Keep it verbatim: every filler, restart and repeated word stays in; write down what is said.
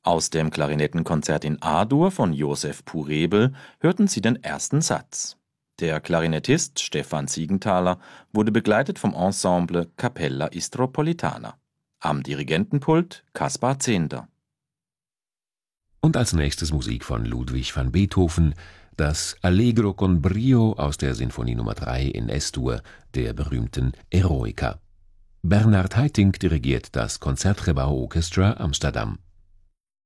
Aus dem Klarinettenkonzert in A-Dur von Josef Purebel hörten Sie den ersten Satz. Der Klarinettist Stefan Siegenthaler wurde begleitet vom Ensemble Capella Istropolitana. Am Dirigentenpult Kaspar Zehnder. Und als nächstes Musik von Ludwig van Beethoven, das Allegro con brio aus der Sinfonie Nummer drei in Es-Dur, der berühmten Eroica. Bernard Haitink dirigiert das Concertgebouw Orchestra Amsterdam.